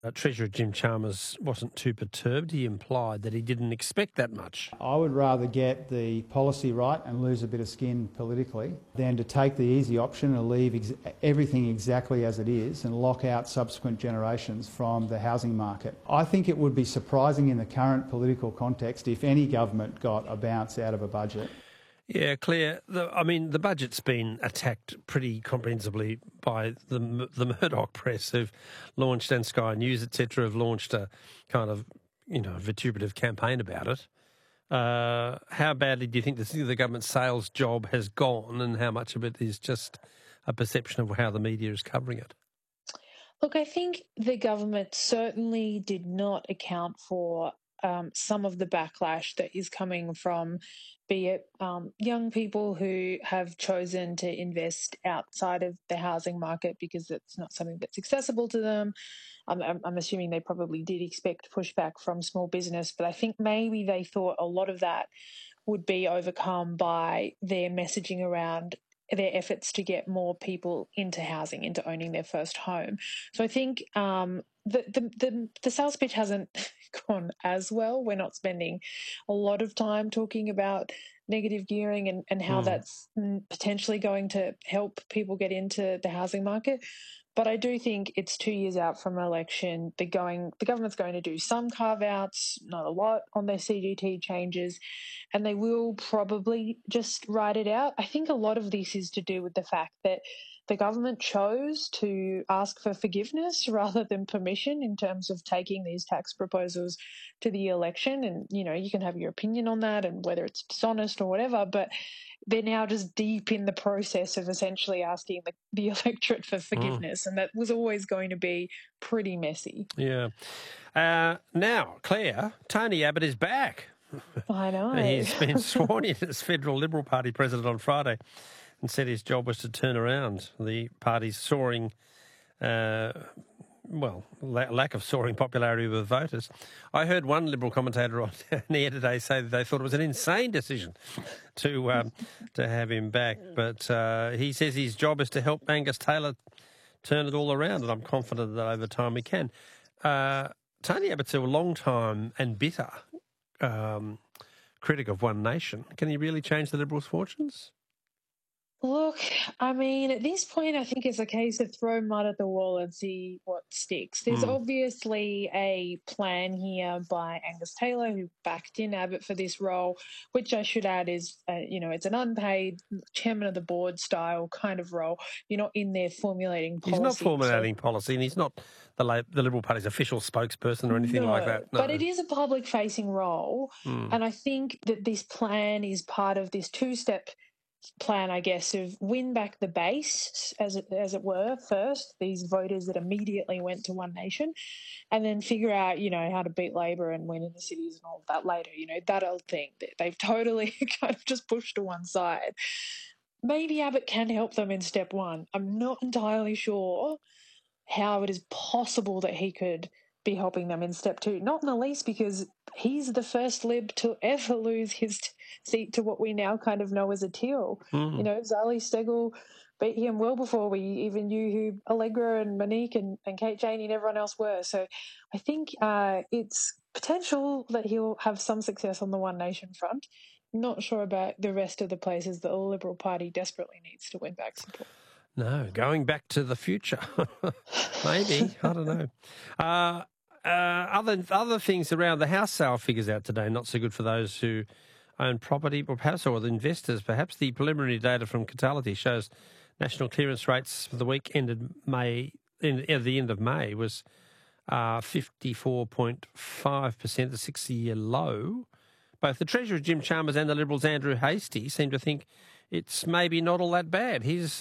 Treasurer Jim Chalmers wasn't too perturbed. He implied that he didn't expect that much. I would rather get the policy right and lose a bit of skin politically than to take the easy option and leave everything exactly as it is and lock out subsequent generations from the housing market. I think it would be surprising in the current political context if any government got a bounce out of a budget. Yeah, Claire, the budget's been attacked pretty comprehensively by the Murdoch press who've launched, and Sky News, etc., have launched a kind of, vituperative campaign about it. How badly do you think the government's sales job has gone, and how much of it is just a perception of how the media is covering it? Look, I think the government certainly did not account for some of the backlash that is coming from, be it young people who have chosen to invest outside of the housing market because it's not something that's accessible to them. I'm assuming they probably did expect pushback from small business, but I think maybe they thought a lot of that would be overcome by their messaging around their efforts to get more people into housing, into owning their first home. So I think the sales pitch hasn't gone as well. We're not spending a lot of time talking about negative gearing and how that's potentially going to help people get into the housing market. But I do think it's 2 years out from election. The government's going to do some carve-outs, not a lot, on their CGT changes, and they will probably just ride it out. I think a lot of this is to do with the fact that the government chose to ask for forgiveness rather than permission in terms of taking these tax proposals to the election. And, you can have your opinion on that and whether it's dishonest or whatever, but they're now just deep in the process of essentially asking the electorate for forgiveness, and that was always going to be pretty messy. Yeah. Now, Claire, Tony Abbott is back. I know. He's been sworn in as Federal Liberal Party president on Friday and said his job was to turn around the party's soaring, lack of soaring popularity with voters. I heard one Liberal commentator on the air today say that they thought it was an insane decision to have him back. But he says his job is to help Angus Taylor turn it all around, and I'm confident that over time we can. Tony Abbott's a long time and bitter critic of One Nation. Can he really change the Liberals' fortunes? Look, at this point, I think it's a case of throw mud at the wall and see what sticks. There's obviously a plan here by Angus Taylor, who backed in Abbott for this role, which I should add is, it's an unpaid chairman of the board style kind of role. You're not in there formulating policy. He's not formulating policy, and he's not the Liberal Party's official spokesperson or anything like that. No. But it is a public-facing role, and I think that this plan is part of this two-step plan, I guess, of win back the base, as it were, first, these voters that immediately went to One Nation, and then figure out, how to beat Labor and win in the cities and all of that later, that old thing that they've totally kind of just pushed to one side. Maybe Abbott can help them in step one. I'm not entirely sure how it is possible that he could be helping them in step two, not in the least because he's the first Lib to ever lose his seat to what we now kind of know as a Teal. Zali Steggall beat him well before we even knew who Allegra and Monique and Kate Janey and everyone else were. So I think it's potential that he'll have some success on the One Nation front. Not sure about the rest of the places that the Liberal Party desperately needs to win back support. No, going back to the future. Maybe, I don't know. Other things around, the house sale figures out today, not so good for those who own property, or perhaps, or the investors. Perhaps the preliminary data from Catality shows national clearance rates for the week ended at the end of May was 54.5%, the 60-year low. Both the Treasurer, Jim Chalmers, and the Liberals, Andrew Hastie, seem to think it's maybe not all that bad. Here's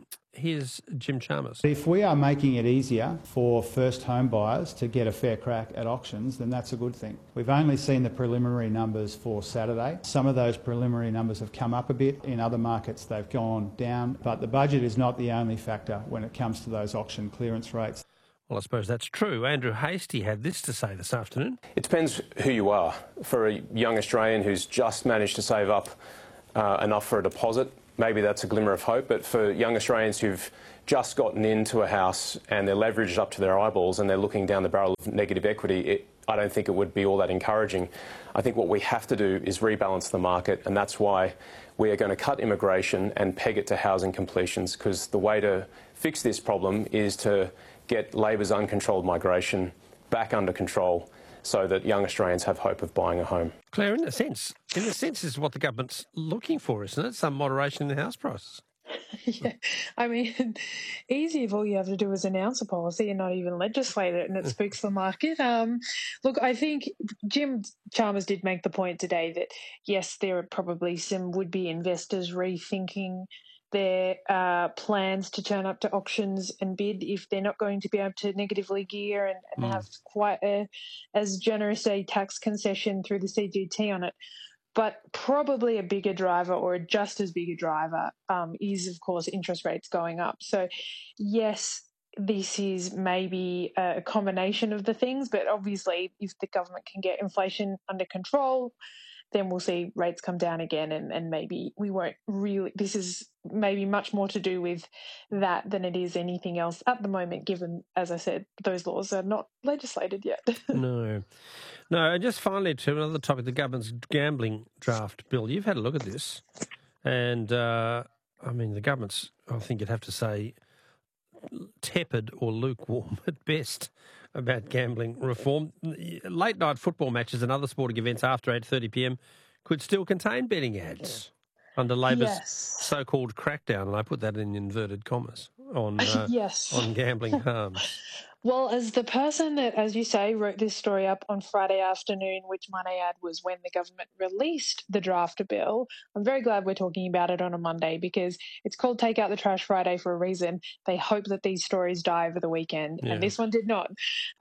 Jim Chalmers. If we are making it easier for first home buyers to get a fair crack at auctions, then that's a good thing. We've only seen the preliminary numbers for Saturday. Some of those preliminary numbers have come up a bit. In other markets, they've gone down. But the budget is not the only factor when it comes to those auction clearance rates. Well, I suppose that's true. Andrew Hastie had this to say this afternoon. It depends who you are. For a young Australian who's just managed to save up enough for a deposit, maybe that's a glimmer of hope. But for young Australians who've just gotten into a house and they're leveraged up to their eyeballs and they're looking down the barrel of negative equity, I don't think it would be all that encouraging. I think what we have to do is rebalance the market, and that's why we are going to cut immigration and peg it to housing completions, because the way to fix this problem is to get Labor's uncontrolled migration back under control so that young Australians have hope of buying a home. Claire, in a sense, is what the government's looking for, isn't it? Some moderation in house prices. Yeah, I mean, easy if all you have to do is announce a policy and not even legislate it, and it spooks the market. Look, I think Jim Chalmers did make the point today that, yes, there are probably some would-be investors rethinking their plans to turn up to auctions and bid if they're not going to be able to negatively gear and have quite as generous a tax concession through the CGT on it. But probably a bigger driver, or just as big a driver, is, of course, interest rates going up. So, yes, this is maybe a combination of the things, but obviously if the government can get inflation under control, then we'll see rates come down again, and maybe we won't really – this is maybe much more to do with that than it is anything else at the moment, given, as I said, those laws are not legislated yet. No, and just finally to another topic, the government's gambling draft bill. You've had a look at this, and, I mean, the government's, I think you'd have to say, tepid or lukewarm at best about gambling reform. Late-night football matches and other sporting events after 8:30pm could still contain betting ads under Labor's so-called crackdown, and I put that in inverted commas, on on gambling harms. Well, as the person that, as you say, wrote this story up on Friday afternoon, which might I add was when the government released the draft bill, I'm very glad we're talking about it on a Monday, because it's called Take Out the Trash Friday for a reason. They hope that these stories die over the weekend, and this one did not.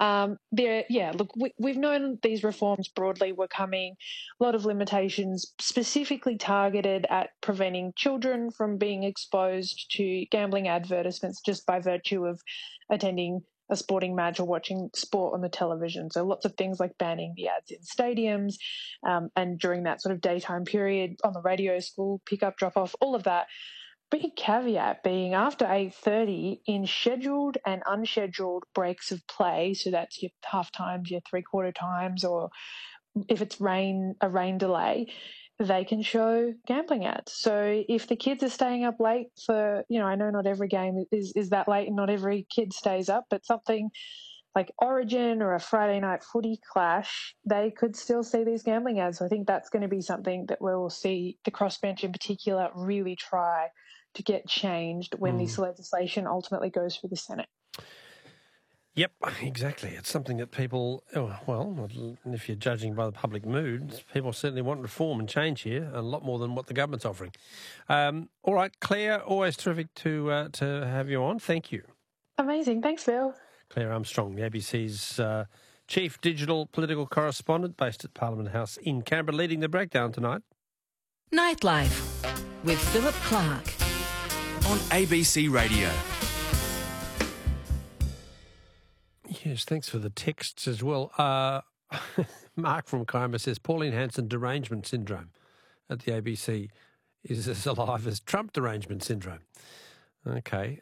Look, we've known these reforms broadly were coming. A lot of limitations specifically targeted at preventing children from being exposed to gambling advertisements just by virtue of attending a sporting match or watching sport on the television. So lots of things like banning the ads in stadiums, and during that sort of daytime period on the radio, school, pick-up, drop-off, all of that. Big caveat being after 8:30 in scheduled and unscheduled breaks of play, so that's your half times, your three-quarter times, or if it's a rain delay, they can show gambling ads. So if the kids are staying up late for, I know not every game is that late and not every kid stays up, but something like Origin or a Friday night footy clash, they could still see these gambling ads. So I think that's going to be something that we will see the crossbench in particular really try to get changed when this legislation ultimately goes through the Senate. Yep, exactly. It's something that people, if you're judging by the public mood, people certainly want reform and change here, a lot more than what the government's offering. All right, Claire, always terrific to have you on. Thank you. Amazing. Thanks, Phil. Claire Armstrong, the ABC's chief digital political correspondent based at Parliament House in Canberra, leading the breakdown tonight. Nightlife with Philip Clark on ABC Radio. Yes, thanks for the texts as well. Mark from Kiama says Pauline Hanson derangement syndrome at the ABC is as alive as Trump derangement syndrome. Okay.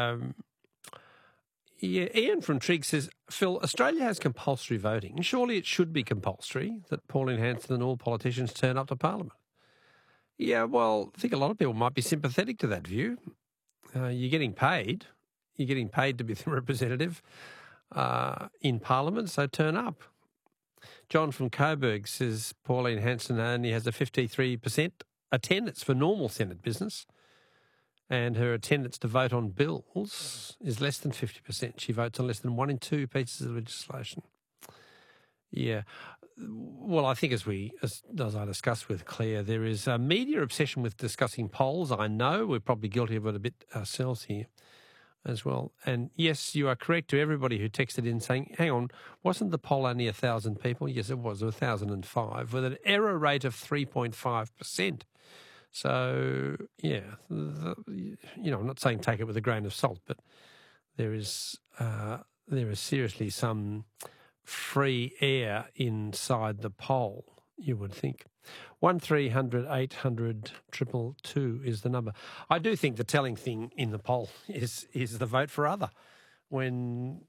Ian from Trigg says, Phil, Australia has compulsory voting. Surely it should be compulsory that Pauline Hanson and all politicians turn up to Parliament. Yeah, well, I think a lot of people might be sympathetic to that view. You're getting paid. You're getting paid to be the representative in Parliament, so turn up. John from Coburg says Pauline Hanson only has a 53% attendance for normal Senate business, and her attendance to vote on bills is less than 50%. She votes on less than 1 in 2 pieces of legislation. Yeah. Well, I think as I discussed with Claire, there is a media obsession with discussing polls. I know we're probably guilty of it a bit ourselves here as well. And yes, you are correct to everybody who texted in saying, hang on, wasn't the poll only 1,000 people? Yes, it was 1,005 with an error rate of 3.5%. So, yeah, I'm not saying take it with a grain of salt, but there is seriously some free air inside the poll, you would think. 1300 800 222 is the number. I do think the telling thing in the poll is the vote for other. When,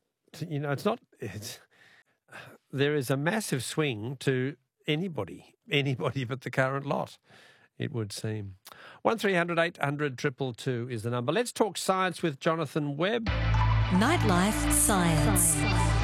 there is a massive swing to anybody but the current lot, it would seem. 1300 800 222 is the number. Let's talk science with Jonathan Webb. Nightlife Science.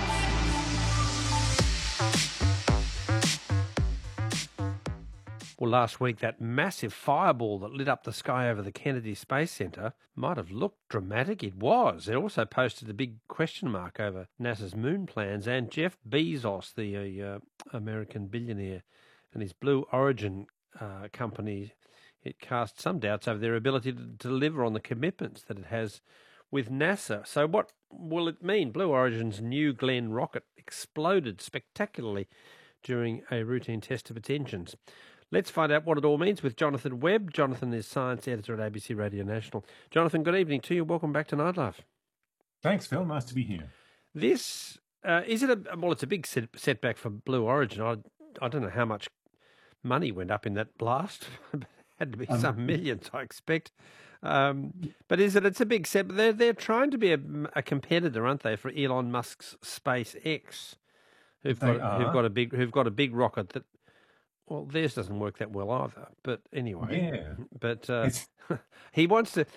Well, last week, that massive fireball that lit up the sky over the Kennedy Space Centre might have looked dramatic. It was. It also posted a big question mark over NASA's moon plans, and Jeff Bezos, the American billionaire, and his Blue Origin company, it cast some doubts over their ability to deliver on the commitments that it has with NASA. So what will it mean? Blue Origin's New Glenn rocket exploded spectacularly during a routine test of its engines. Let's find out what it all means with Jonathan Webb. Jonathan is science editor at ABC Radio National. Jonathan, good evening to you. Welcome back to Nightlife. Thanks, Phil. Nice to be here. This, it's a big setback for Blue Origin. I don't know how much money went up in that blast. It had to be some millions, I expect. But it's a big setback. They're trying to be a competitor, aren't they, for Elon Musk's SpaceX, who've got a big rocket that. Well, theirs doesn't work that well either. But anyway, yeah. But he wants to.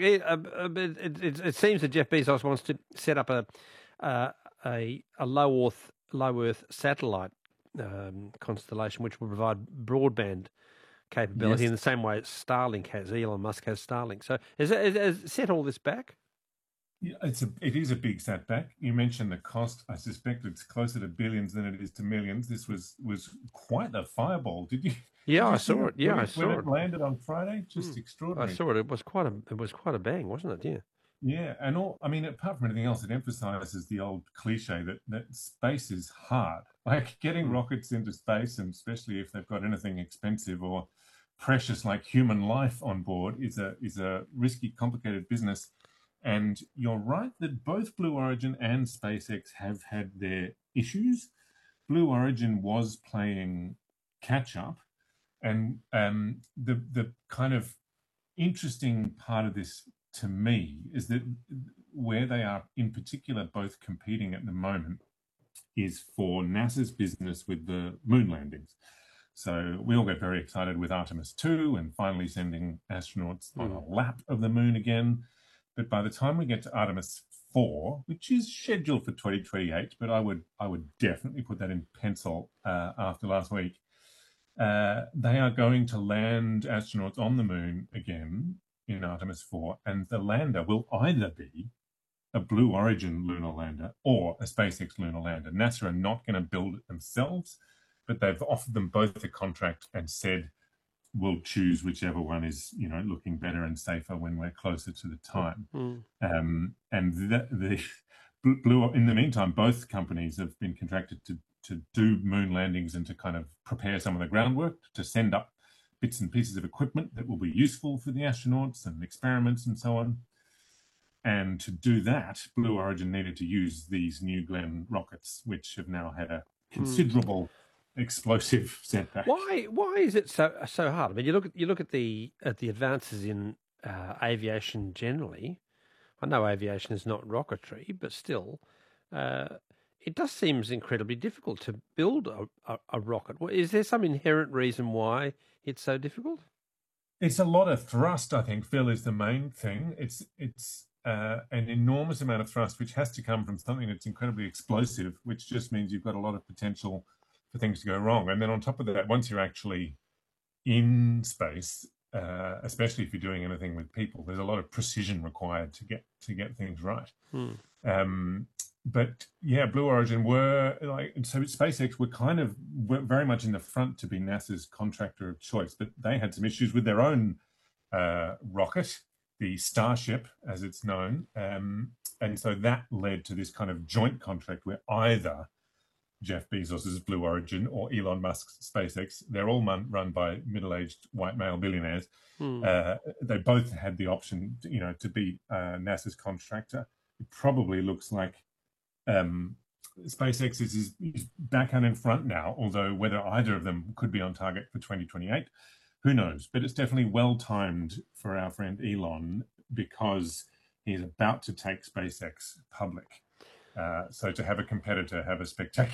It seems that Jeff Bezos wants to set up a low Earth satellite constellation, which will provide broadband capability in the same way Starlink has. Elon Musk has Starlink. So has it set all this back? Yeah, it is a big setback. You mentioned the cost. I suspect it's closer to billions than it is to millions. This was quite a fireball. Did you? Yeah, I saw it. Yeah, I saw it. When it landed on Friday, just extraordinary. I saw it. It was quite a bang, wasn't it? Yeah. Yeah, and apart from anything else, it emphasises the old cliche that space is hard. Like getting rockets into space, and especially if they've got anything expensive or precious like human life on board, is a risky, complicated business. And you're right that both Blue Origin and SpaceX have had their issues. Blue Origin was playing catch up, and the kind of interesting part of this to me is that where they are in particular both competing at the moment is for NASA's business with the moon landings. So we all get very excited with Artemis 2 and finally sending astronauts on a lap of the moon again. But by the time we get to Artemis 4, which is scheduled for 2028, but I would definitely put that in pencil after last week, they are going to land astronauts on the moon again in Artemis 4, and the lander will either be a Blue Origin lunar lander or a SpaceX lunar lander. NASA are not going to build it themselves, but they've offered them both a contract and said, we'll choose whichever one is, looking better and safer when we're closer to the time. And the Blue, in the meantime, both companies have been contracted to do moon landings and to kind of prepare some of the groundwork to send up bits and pieces of equipment that will be useful for the astronauts and experiments and so on. And to do that, Blue Origin needed to use these New Glenn rockets, which have now had a considerable explosive setback. Why is it so hard? I mean, you look at the advances in aviation generally. I know aviation is not rocketry, but still, it does seem incredibly difficult to build a rocket. Is there some inherent reason why it's so difficult? It's a lot of thrust, I think, Phil, is the main thing. It's an enormous amount of thrust, which has to come from something that's incredibly explosive, which just means you've got a lot of potential for things to go wrong. And then on top of that, once you're actually in space, especially if you're doing anything with people, there's a lot of precision required to get things right. But yeah, Blue Origin so SpaceX were very much in the front to be NASA's contractor of choice, but they had some issues with their own rocket, the Starship, as it's known. And so that led to this kind of joint contract where either Jeff Bezos's Blue Origin or Elon Musk's SpaceX, they're all run by middle-aged white male billionaires. They both had the option, to be NASA's contractor. It probably looks like SpaceX is back and in front now, although whether either of them could be on target for 2028, who knows? But it's definitely well-timed for our friend Elon because he's about to take SpaceX public. So to have a competitor have a spectacular